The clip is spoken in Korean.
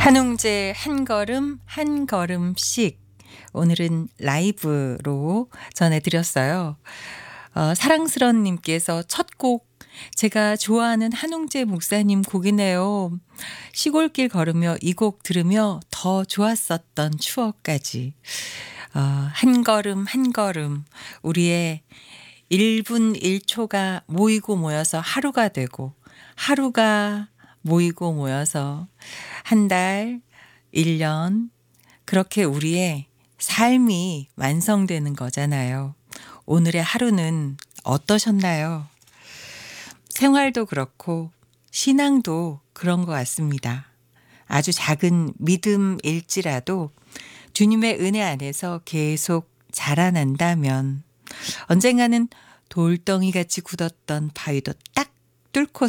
한웅재 한 걸음 한 걸음씩 오늘은 라이브로 전해드렸어요. 사랑스런 님께서 첫 곡 제가 좋아하는 한웅재 목사님 곡이네요. 시골길 걸으며 이 곡 들으며 더 좋았었던 추억까지. 한 걸음 한 걸음 우리의 1분 1초가 모이고 모여서 하루가 되고 하루가 모이고 모여서 한 달, 1년 그렇게 우리의 삶이 완성되는 거잖아요. 오늘의 하루는 어떠셨나요? 생활도 그렇고 신앙도 그런 것 같습니다. 아주 작은 믿음일지라도 주님의 은혜 안에서 계속 자라난다면 언젠가는 돌덩이 같이 굳었던 바위도 딱 뚫고